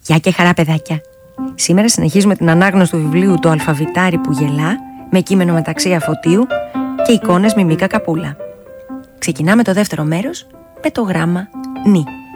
Γεια και χαρά, παιδάκια. Σήμερα συνεχίζουμε την ανάγνωση του βιβλίου «Το αλφαβητάρι που γελά» με κείμενο Μεταξία Φωτίου και εικόνες Μιμίκα Καπούλα. Ξεκινάμε το δεύτερο μέρος με το γράμμα νι.